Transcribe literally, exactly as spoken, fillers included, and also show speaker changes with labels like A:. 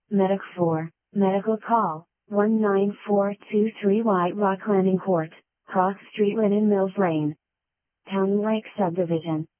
A: Medic four, medical call, one nine four two three White Rock Landing Court, Cross Street, Linen Mills Lane. Town Lake Subdivision.